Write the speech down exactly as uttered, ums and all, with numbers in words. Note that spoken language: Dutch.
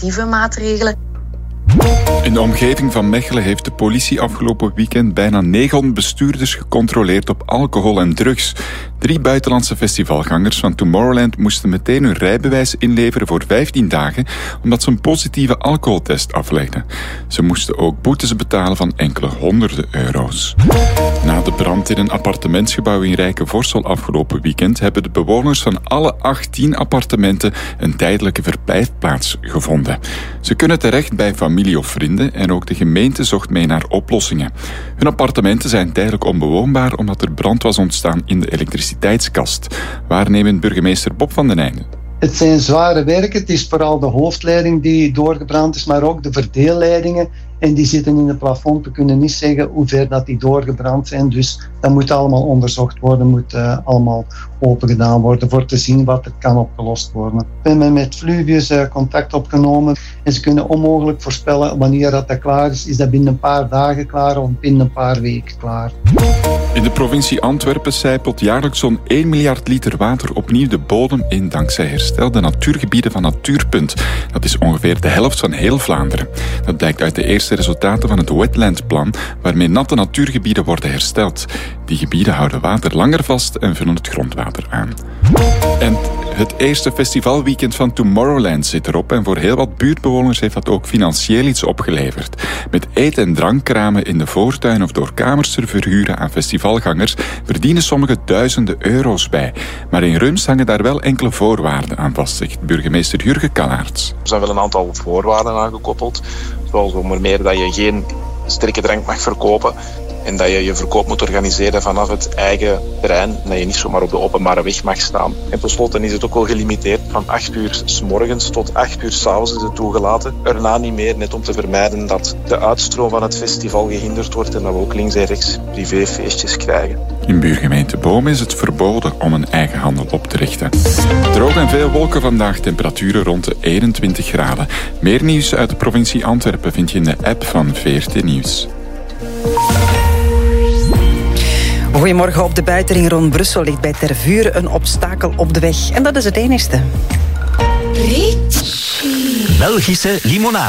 preventieve maatregelen. In de omgeving van Mechelen heeft de politie afgelopen weekend bijna negenhonderd bestuurders gecontroleerd op alcohol en drugs. Drie buitenlandse festivalgangers van Tomorrowland moesten meteen hun rijbewijs inleveren voor vijftien dagen, omdat ze een positieve alcoholtest aflegden. Ze moesten ook boetes betalen van enkele honderden euro's. Na de brand in een appartementsgebouw in Rijkenvorsel afgelopen weekend hebben de bewoners van alle achttien appartementen een tijdelijke verblijfplaats gevonden. Ze kunnen terecht bij familie of vrienden en ook de gemeente zocht mee naar oplossingen. Hun appartementen zijn tijdelijk onbewoonbaar omdat er brand was ontstaan in de elektriciteitskast. Waarnemend burgemeester Bob van den Einde. Het zijn zware werken. Het is vooral de hoofdleiding die doorgebrand is, maar ook de verdeelleidingen. En die zitten in het plafond. We kunnen niet zeggen hoe ver dat die doorgebrand zijn. Dus dat moet allemaal onderzocht worden, moet uh, allemaal open gedaan worden voor te zien wat er kan opgelost worden. We hebben met Fluvius uh, contact opgenomen en ze kunnen onmogelijk voorspellen wanneer dat, dat klaar is. Is dat binnen een paar dagen klaar of binnen een paar weken klaar? In de provincie Antwerpen sijpelt jaarlijks zo'n één miljard liter water opnieuw de bodem in dankzij herstelde natuurgebieden van Natuurpunt. Dat is ongeveer de helft van heel Vlaanderen. Dat blijkt uit de eerste resultaten van het Wetlandplan, waarmee natte natuurgebieden worden hersteld. Die gebieden houden water langer vast en vullen het grondwater aan. En het eerste festivalweekend van Tomorrowland zit erop en voor heel wat buurtbewoners heeft dat ook financieel iets opgeleverd. Met eet- en drankkramen in de voortuin of door kamers te verhuren aan festivalgangers verdienen sommigen duizenden euro's bij. Maar in Rums hangen daar wel enkele voorwaarden aan vast, zegt burgemeester Jurgen Kallaerts. Er zijn wel een aantal voorwaarden aangekoppeld, zoals onder meer dat je geen sterke drank mag verkopen en dat je je verkoop moet organiseren vanaf het eigen terrein, en dat je niet zomaar op de openbare weg mag staan. En tenslotte is het ook wel gelimiteerd. Van acht uur 's morgens tot acht uur 's avonds is het toegelaten. Erna niet meer, net om te vermijden dat de uitstroom van het festival gehinderd wordt en dat we ook links en rechts privéfeestjes krijgen. In buurgemeente Boom is het verboden om een eigen handel op te richten. Droog en veel wolken vandaag, temperaturen rond de eenentwintig graden. Meer nieuws uit de provincie Antwerpen vind je in de app van V R T Nieuws. Goedemorgen. Op de buitenring rond Brussel ligt bij Tervuren een obstakel op de weg. En dat is het enigste. Belgische limonade.